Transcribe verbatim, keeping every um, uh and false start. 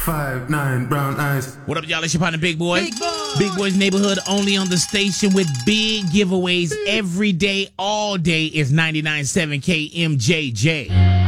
Five, nine, brown eyes. What up, y'all? It's your partner, Big Boy. Big Boy. Big Boy's Neighborhood, only on the station with big giveaways every day, all day. Is ninety-nine point seven K M J J.